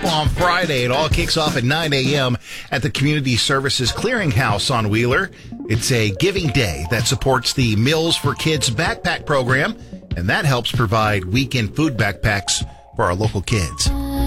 on Friday. It all kicks off at 9 a.m. at the Community Services Clearinghouse on Wheeler. It's a giving day that supports the Meals for Kids backpack program, and that helps provide weekend food backpacks for our local kids.